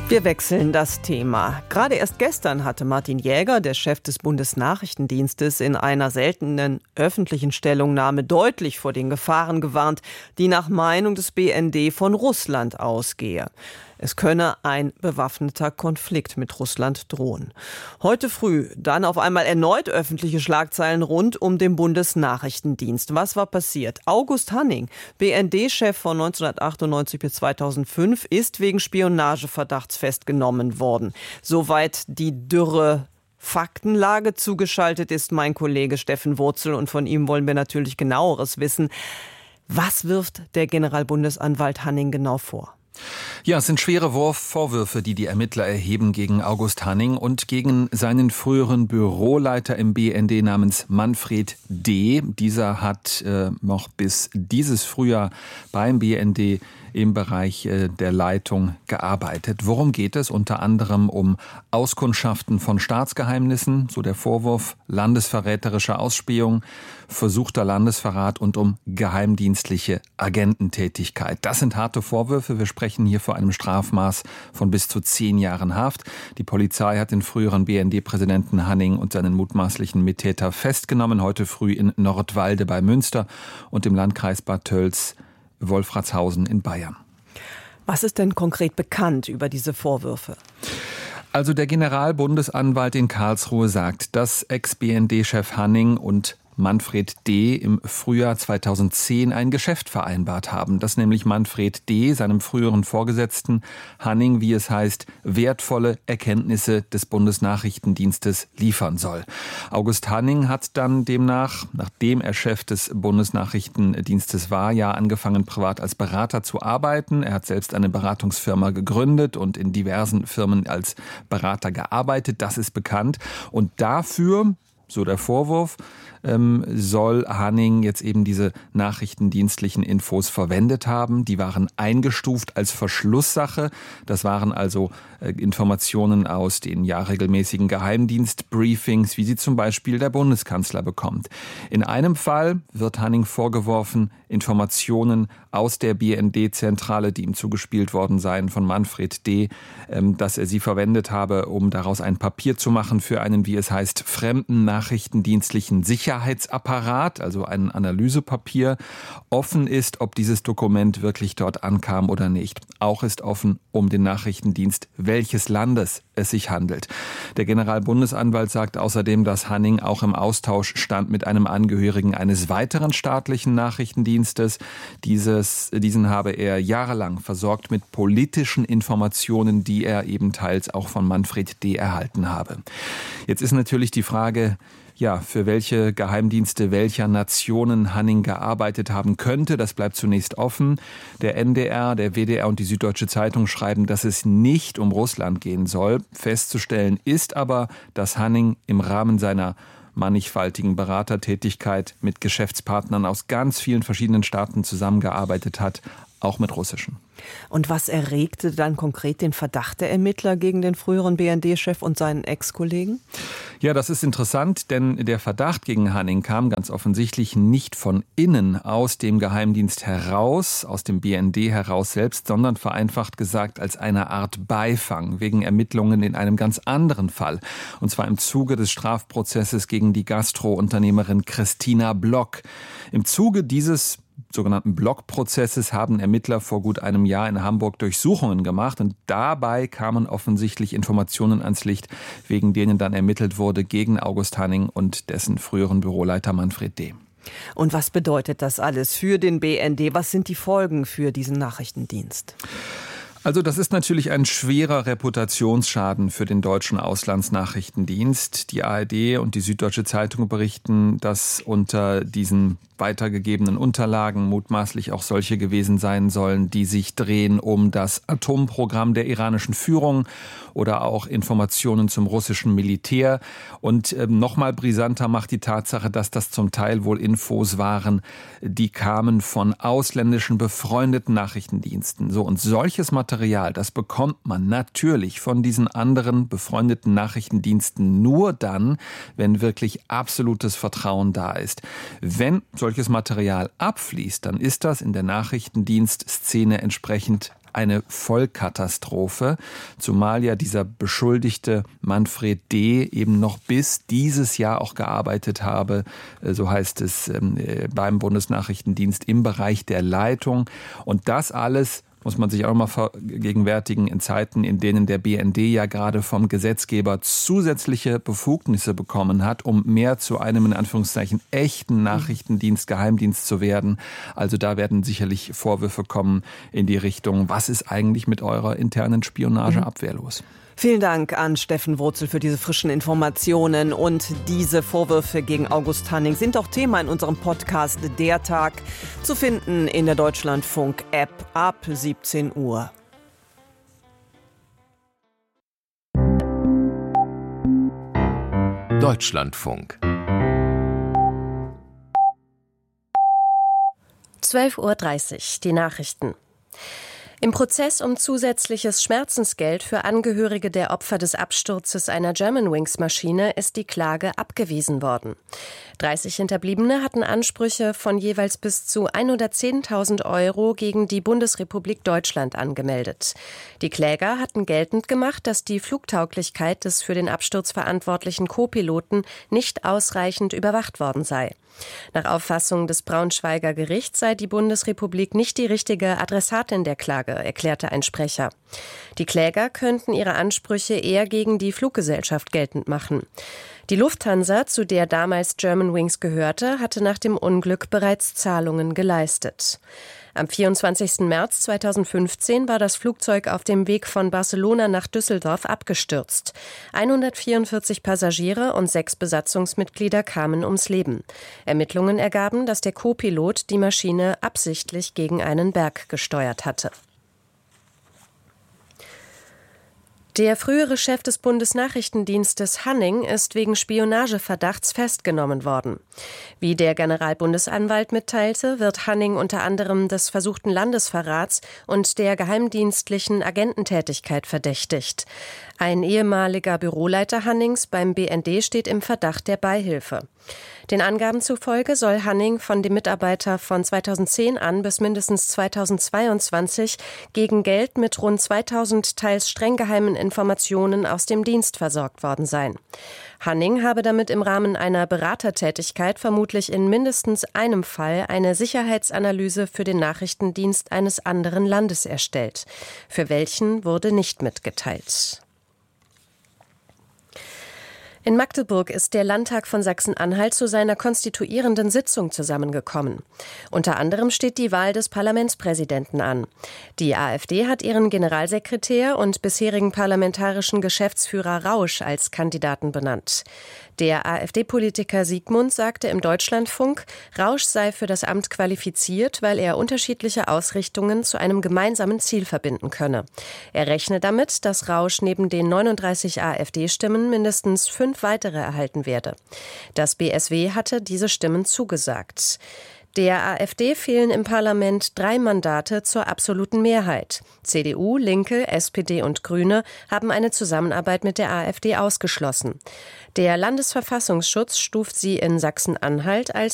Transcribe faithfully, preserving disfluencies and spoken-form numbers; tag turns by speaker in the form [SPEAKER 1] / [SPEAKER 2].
[SPEAKER 1] Wir wechseln das Thema. Gerade erst gestern hatte Martin Jäger, der Chef des Bundesnachrichtendienstes, in einer seltenen öffentlichen Stellungnahme deutlich vor den Gefahren gewarnt, die nach Meinung des B N D von Russland ausgehe. Es könne ein bewaffneter Konflikt mit Russland drohen. Heute früh dann auf einmal erneut öffentliche Schlagzeilen rund um den Bundesnachrichtendienst. Was war passiert? August Hanning, B N D-Chef von neunzehnhundertachtundneunzig bis zweitausendfünf, ist wegen Spionageverdachts festgenommen worden. Soweit die dürre Faktenlage. Zugeschaltet ist mein Kollege Steffen Wurzel und von ihm wollen wir natürlich Genaueres wissen. Was wirft der Generalbundesanwalt Hanning genau vor?
[SPEAKER 2] Ja, es sind schwere Vorwürfe, die die Ermittler erheben gegen August Hanning und gegen seinen früheren Büroleiter im B N D namens Manfred D. Dieser hat äh, noch bis dieses Frühjahr beim B N D im Bereich äh, der Leitung gearbeitet. Worum geht es? Unter anderem um Auskundschaften von Staatsgeheimnissen, so der Vorwurf, landesverräterische Ausspähung, versuchter Landesverrat und um geheimdienstliche Agententätigkeit. Das sind harte Vorwürfe. Wir sprechen hier vor einem Strafmaß von bis zu zehn Jahren Haft. Die Polizei hat den früheren B N D-Präsidenten Hanning und seinen mutmaßlichen Mittäter festgenommen, heute früh in Nordwalde bei Münster und im Landkreis Bad Tölz Wolfratshausen in Bayern.
[SPEAKER 1] Was ist denn konkret bekannt über diese Vorwürfe?
[SPEAKER 2] Also der Generalbundesanwalt in Karlsruhe sagt, dass Ex-B N D-Chef Hanning und Manfred D. im Frühjahr zweitausendzehn ein Geschäft vereinbart haben, dass nämlich Manfred D. seinem früheren Vorgesetzten Hanning, wie es heißt, wertvolle Erkenntnisse des Bundesnachrichtendienstes liefern soll. August Hanning hat dann demnach, nachdem er Chef des Bundesnachrichtendienstes war, ja angefangen, privat als Berater zu arbeiten. Er hat selbst eine Beratungsfirma gegründet und in diversen Firmen als Berater gearbeitet. Das ist bekannt. Und dafür, so der Vorwurf, ähm, soll Hanning jetzt eben diese nachrichtendienstlichen Infos verwendet haben. Die waren eingestuft als Verschlusssache. Das waren also äh, Informationen aus den ja regelmäßigen Geheimdienstbriefings, wie sie zum Beispiel der Bundeskanzler bekommt. In einem Fall wird Hanning vorgeworfen, Informationen aus der B N D-Zentrale, die ihm zugespielt worden seien von Manfred D., ähm, dass er sie verwendet habe, um daraus ein Papier zu machen für einen, wie es heißt, fremden nachrichtendienstlichen Sicherheitsapparat, also ein Analysepapier. Offen ist, ob dieses Dokument wirklich dort ankam oder nicht. Auch ist offen um den Nachrichtendienst, welches Landes es sich handelt. Der Generalbundesanwalt sagt außerdem, dass Hanning auch im Austausch stand mit einem Angehörigen eines weiteren staatlichen Nachrichtendienstes. Dieses, diesen habe er jahrelang versorgt mit politischen Informationen, die er eben teils auch von Manfred D. erhalten habe. Jetzt ist natürlich die Frage, ja, für welche Geheimdienste welcher Nationen Hanning gearbeitet haben könnte. Das bleibt zunächst offen. Der N D R, der W D R und die Süddeutsche Zeitung schreiben, dass es nicht um Russland gehen soll. Festzustellen ist aber, dass Hanning im Rahmen seiner mannigfaltigen Beratertätigkeit mit Geschäftspartnern aus ganz vielen verschiedenen Staaten zusammengearbeitet hat, auch mit russischen.
[SPEAKER 1] Und was erregte dann konkret den Verdacht der Ermittler gegen den früheren B N D-Chef und seinen Ex-Kollegen?
[SPEAKER 2] Ja, das ist interessant, denn der Verdacht gegen Hanning kam ganz offensichtlich nicht von innen aus dem Geheimdienst heraus, aus dem B N D heraus selbst, sondern vereinfacht gesagt als eine Art Beifang wegen Ermittlungen in einem ganz anderen Fall. Und zwar im Zuge des Strafprozesses gegen die Gastro-Unternehmerin Christina Block. Im Zuge dieses sogenannten Block-Prozesses haben Ermittler vor gut einem Jahr in Hamburg Durchsuchungen gemacht und dabei kamen offensichtlich Informationen ans Licht, wegen denen dann ermittelt wurde gegen August Hanning und dessen früheren Büroleiter Manfred D.
[SPEAKER 1] Und was bedeutet das alles für den B N D? Was sind die Folgen für diesen Nachrichtendienst?
[SPEAKER 2] Also das ist natürlich ein schwerer Reputationsschaden für den deutschen Auslandsnachrichtendienst. Die A R D und die Süddeutsche Zeitung berichten, dass unter diesen weitergegebenen Unterlagen mutmaßlich auch solche gewesen sein sollen, die sich drehen um das Atomprogramm der iranischen Führung oder auch Informationen zum russischen Militär. Und äh, nochmal brisanter macht die Tatsache, dass das zum Teil wohl Infos waren, die kamen von ausländischen befreundeten Nachrichtendiensten. So, und solches Material, das bekommt man natürlich von diesen anderen befreundeten Nachrichtendiensten nur dann, wenn wirklich absolutes Vertrauen da ist. Wenn solches Material abfließt, dann ist das in der Nachrichtendienstszene entsprechend eine Vollkatastrophe, zumal ja dieser Beschuldigte Manfred D. eben noch bis dieses Jahr auch gearbeitet habe, so heißt es beim Bundesnachrichtendienst im Bereich der Leitung. Und das alles muss man sich auch mal vergegenwärtigen in Zeiten, in denen der B N D ja gerade vom Gesetzgeber zusätzliche Befugnisse bekommen hat, um mehr zu einem in Anführungszeichen echten Nachrichtendienst, Geheimdienst zu werden. Also da werden sicherlich Vorwürfe kommen in die Richtung, was ist eigentlich mit eurer internen Spionageabwehr los?
[SPEAKER 1] Vielen Dank an Steffen Wurzel für diese frischen Informationen. Und diese Vorwürfe gegen August Hanning sind auch Thema in unserem Podcast Der Tag, zu finden in der Deutschlandfunk-App ab siebzehn Uhr.
[SPEAKER 3] Deutschlandfunk.
[SPEAKER 4] zwölf Uhr dreißig, die Nachrichten. Im Prozess um zusätzliches Schmerzensgeld für Angehörige der Opfer des Absturzes einer Germanwings-Maschine ist die Klage abgewiesen worden. dreißig Hinterbliebene hatten Ansprüche von jeweils bis zu hundertzehntausend Euro gegen die Bundesrepublik Deutschland angemeldet. Die Kläger hatten geltend gemacht, dass die Flugtauglichkeit des für den Absturz verantwortlichen Co-Piloten nicht ausreichend überwacht worden sei. Nach Auffassung des Braunschweiger Gerichts sei die Bundesrepublik nicht die richtige Adressatin der Klage, erklärte ein Sprecher. Die Kläger könnten ihre Ansprüche eher gegen die Fluggesellschaft geltend machen. Die Lufthansa, zu der damals Germanwings gehörte, hatte nach dem Unglück bereits Zahlungen geleistet. Am vierundzwanzigsten März zweitausendfünfzehn war das Flugzeug auf dem Weg von Barcelona nach Düsseldorf abgestürzt. hundertvierundvierzig Passagiere und sechs Besatzungsmitglieder kamen ums Leben. Ermittlungen ergaben, dass der Co-Pilot die Maschine absichtlich gegen einen Berg gesteuert hatte. Der frühere Chef des Bundesnachrichtendienstes Hanning ist wegen Spionageverdachts festgenommen worden. Wie der Generalbundesanwalt mitteilte, wird Hanning unter anderem des versuchten Landesverrats und der geheimdienstlichen Agententätigkeit verdächtigt. Ein ehemaliger Büroleiter Hannings beim B N D steht im Verdacht der Beihilfe. Den Angaben zufolge soll Hanning von dem Mitarbeiter von zweitausendzehn an bis mindestens zweitausendzweiundzwanzig gegen Geld mit rund zweitausend teils streng geheimen Informationen aus dem Dienst versorgt worden sein. Hanning habe damit im Rahmen einer Beratertätigkeit vermutlich in mindestens einem Fall eine Sicherheitsanalyse für den Nachrichtendienst eines anderen Landes erstellt. Für welchen wurde nicht mitgeteilt. In Magdeburg ist der Landtag von Sachsen-Anhalt zu seiner konstituierenden Sitzung zusammengekommen. Unter anderem steht die Wahl des Parlamentspräsidenten an. Die AfD hat ihren Generalsekretär und bisherigen parlamentarischen Geschäftsführer Rausch als Kandidaten benannt. Der AfD-Politiker Siegmund sagte im Deutschlandfunk, Rausch sei für das Amt qualifiziert, weil er unterschiedliche Ausrichtungen zu einem gemeinsamen Ziel verbinden könne. Er rechne damit, dass Rausch neben den neununddreißig AfD-Stimmen mindestens fünf weitere erhalten werde. Das B S W hatte diese Stimmen zugesagt. Der AfD fehlen im Parlament drei Mandate zur absoluten Mehrheit. C D U, Linke, S P D und Grüne haben eine Zusammenarbeit mit der AfD ausgeschlossen. Der Landesverfassungsschutz stuft sie in Sachsen-Anhalt als